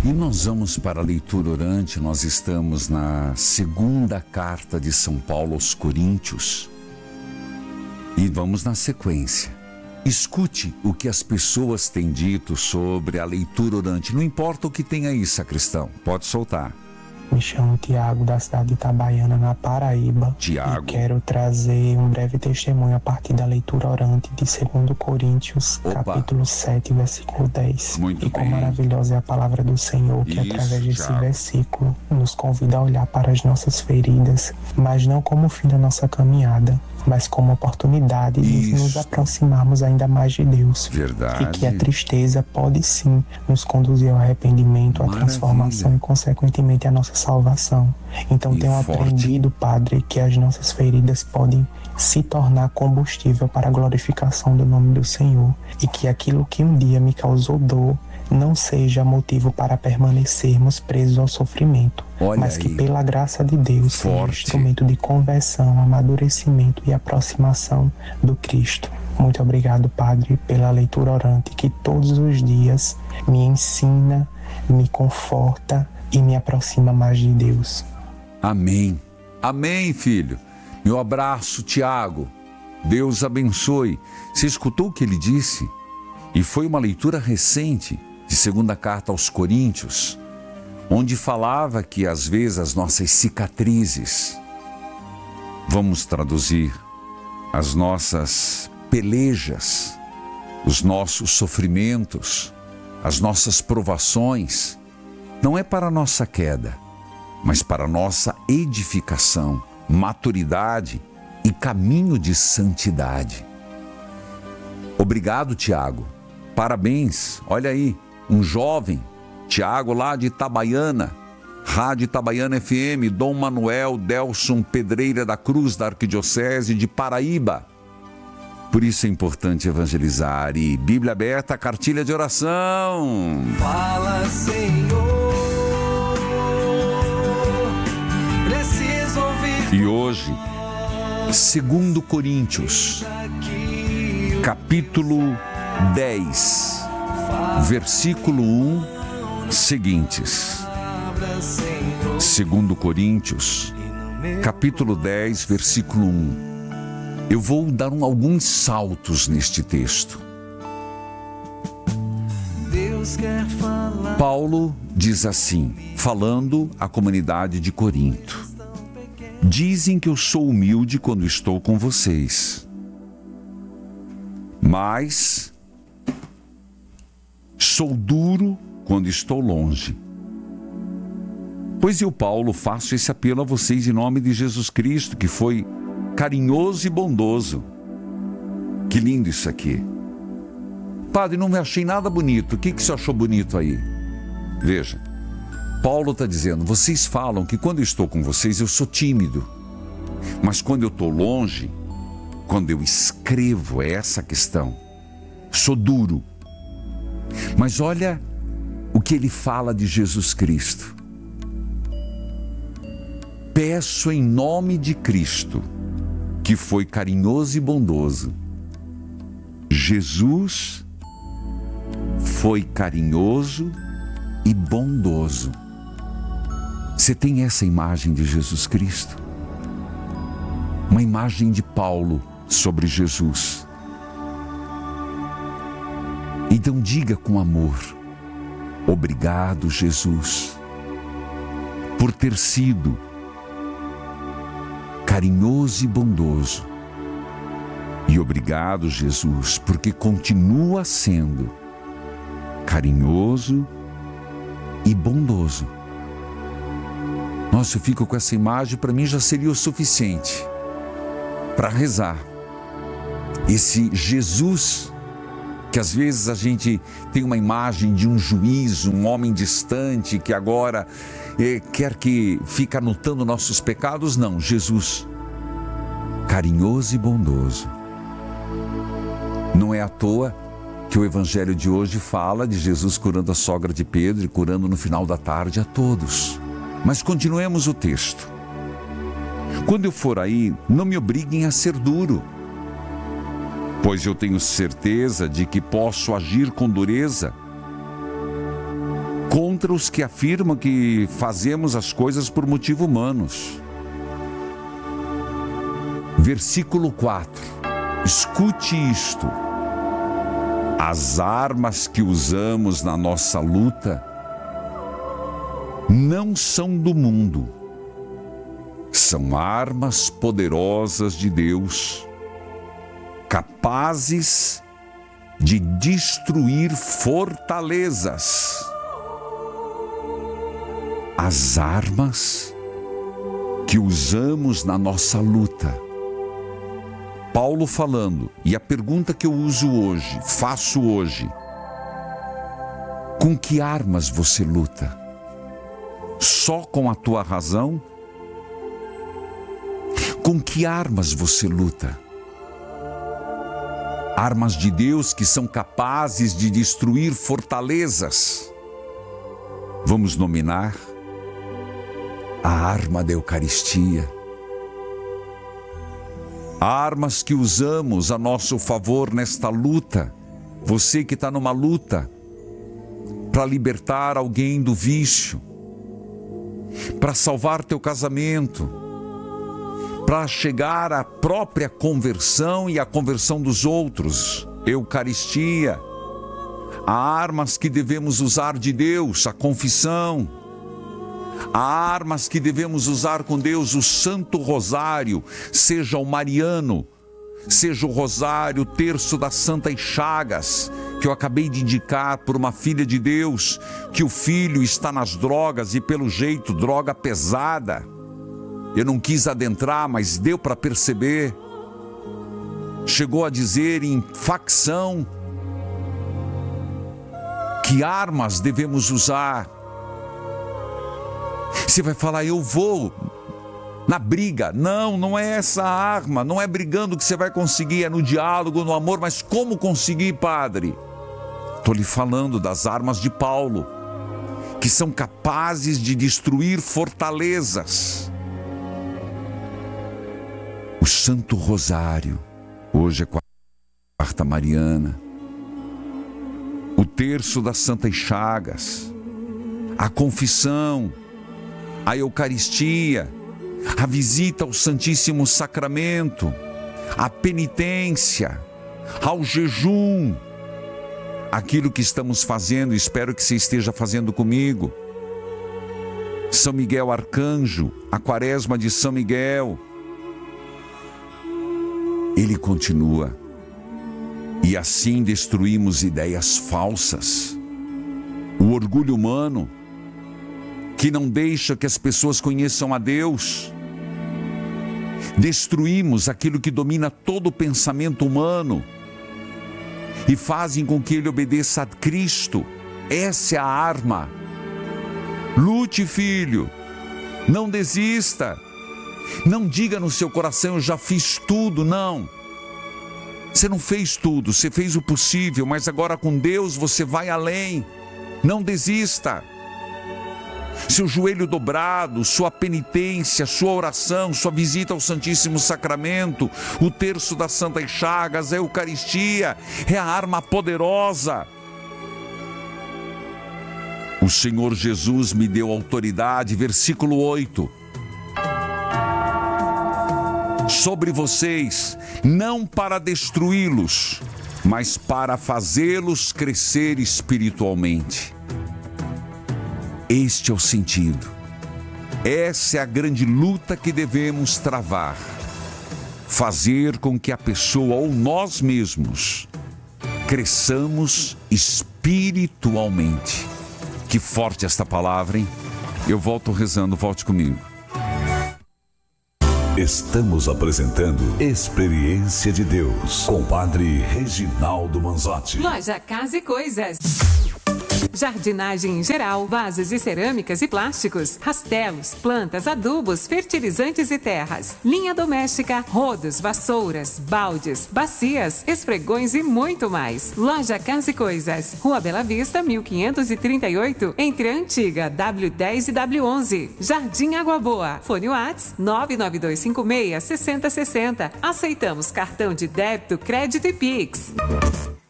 E nós vamos para a leitura orante. Nós estamos na segunda carta de São Paulo aos Coríntios. E vamos na sequência. Escute o que as pessoas têm dito sobre a leitura orante. Não importa o que tem aí, sacristão. Pode soltar. Me chamo Tiago, da cidade de Itabaiana, na Paraíba. Tiago. E quero trazer um breve testemunho a partir da leitura orante de 2 Coríntios, capítulo 7, versículo 10. Muito e quão bem. maravilhosa é a palavra do Senhor, que Isso, através desse Tiago. versículo nos convida a olhar para as nossas feridas, mas não como fim da nossa caminhada, mas como oportunidade de Isso. nos aproximarmos ainda mais de Deus. Verdade. E que a tristeza pode sim nos conduzir ao arrependimento, à Maravilha. transformação e, consequentemente, à nossa salvação. Então, E tenho forte. aprendido, Padre, que as nossas feridas podem se tornar combustível para a glorificação do nome do Senhor, e que aquilo que um dia me causou dor não seja motivo para permanecermos presos ao sofrimento, Olha mas que aí. pela graça de Deus seja Forte. instrumento de conversão, amadurecimento e aproximação do Cristo. Muito obrigado, Padre, pela leitura orante que todos os dias me ensina, me conforta e me aproxima mais de Deus. Amém. Amém, filho. Meu abraço, Tiago. Deus abençoe. Você escutou o que ele disse? E foi uma leitura recente de segunda carta aos Coríntios, onde falava que às vezes as nossas cicatrizes, vamos traduzir, as nossas pelejas, os nossos sofrimentos, as nossas provações, não é para a nossa queda, mas para a nossa edificação, maturidade e caminho de santidade. Obrigado, Tiago. Parabéns. Olha aí, um jovem, Tiago lá de Itabaiana, Rádio Itabaiana FM, Dom Manuel Delson Pedreira da Cruz, da Arquidiocese de Paraíba. Por isso é importante evangelizar. E Bíblia aberta, cartilha de oração. Fala, Senhor, preciso ouvir. E hoje, 2 Coríntios, capítulo 10, versículo 1, seguintes. 2 Coríntios, capítulo 10, versículo 1. Eu vou dar alguns saltos neste texto. Paulo diz assim, falando à comunidade de Corinto: dizem que eu sou humilde quando estou com vocês, mas sou duro quando estou longe. Pois eu, Paulo, faço esse apelo a vocês em nome de Jesus Cristo, que foi carinhoso e bondoso. Que lindo isso aqui. Padre, não me achei nada bonito. O que você achou bonito aí? Veja, Paulo está dizendo, vocês falam que quando eu estou com vocês eu sou tímido, mas quando eu estou longe, quando eu escrevo, é essa a questão, sou duro. Mas olha o que ele fala de Jesus Cristo. Peço em nome de Cristo, que foi carinhoso e bondoso. Jesus foi carinhoso e bondoso. Você tem essa imagem de Jesus Cristo? Uma imagem de Paulo sobre Jesus. Então diga com amor: obrigado, Jesus, por ter sido carinhoso e bondoso. E obrigado, Jesus, porque continua sendo carinhoso e bondoso. Nossa, eu fico com essa imagem, para mim já seria o suficiente para rezar. Esse Jesus, que às vezes a gente tem uma imagem de um juiz, um homem distante, que agora quer que fique anotando nossos pecados. Não, Jesus, carinhoso e bondoso. Não é à toa que o evangelho de hoje fala de Jesus curando a sogra de Pedro e curando no final da tarde a todos. Mas continuemos o texto. Quando eu for aí, não me obriguem a ser duro, pois eu tenho certeza de que posso agir com dureza contra os que afirmam que fazemos as coisas por motivos humanos. Versículo 4. Escute isto. As armas que usamos na nossa luta não são do mundo. São armas poderosas de Deus, capazes de destruir fortalezas. As armas que usamos na nossa luta. Paulo falando, e a pergunta que eu faço hoje: com que armas você luta? Só com a tua razão? Com que armas você luta? Armas de Deus que são capazes de destruir fortalezas. Vamos nominar a arma da Eucaristia. Armas que usamos a nosso favor nesta luta. Você que está numa luta para libertar alguém do vício, para salvar teu casamento, para chegar à própria conversão e à conversão dos outros. Eucaristia. Há armas que devemos usar de Deus, a confissão. Há armas que devemos usar com Deus, o Santo Rosário, seja o Mariano, seja o Rosário, o Terço das Santas Chagas, que eu acabei de indicar por uma filha de Deus, que o filho está nas drogas e pelo jeito, droga pesada. Eu não quis adentrar, mas deu para perceber. Chegou a dizer em facção. Que armas devemos usar? Você vai falar, eu vou na briga. Não, não é essa a arma. Não é brigando que você vai conseguir, é no diálogo, no amor. Mas como conseguir, padre? Estou lhe falando das armas de Paulo, que são capazes de destruir fortalezas. O Santo Rosário, hoje é quarta mariana. O Terço das Santas Chagas, a confissão, a Eucaristia, a visita ao Santíssimo Sacramento, a penitência, ao jejum, aquilo que estamos fazendo, espero que você esteja fazendo comigo. São Miguel Arcanjo, a Quaresma de São Miguel. Ele continua. E assim destruímos ideias falsas. O orgulho humano, que não deixa que as pessoas conheçam a Deus. Destruímos aquilo que domina todo o pensamento humano e fazem com que ele obedeça a Cristo. Essa é a arma. Lute, filho. Não desista. Não diga no seu coração, eu já fiz tudo. Não. Você não fez tudo, você fez o possível, mas agora com Deus você vai além. Não desista. Seu joelho dobrado, sua penitência, sua oração, sua visita ao Santíssimo Sacramento, o Terço das Santas Chagas, a Eucaristia, é a arma poderosa. O Senhor Jesus me deu autoridade, versículo 8. Sobre vocês, não para destruí-los, mas para fazê-los crescer espiritualmente. Este é o sentido. Essa é a grande luta que devemos travar. Fazer com que a pessoa ou nós mesmos cresçamos espiritualmente. Que forte esta palavra, hein? Eu volto rezando, volte comigo. Estamos apresentando Experiência de Deus com o Padre Reginaldo Manzotti. Loja Casa e Coisas. Jardinagem em geral, vasos de cerâmicas e plásticos, rastelos, plantas, adubos, fertilizantes e terras, linha doméstica, rodos, vassouras, baldes, bacias, esfregões e muito mais. Loja Casa e Coisas, Rua Bela Vista, 1538, entre a antiga W10 e W11. Jardim Água Boa. Fone WhatsApp 99256-6060. Aceitamos cartão de débito, crédito e Pix.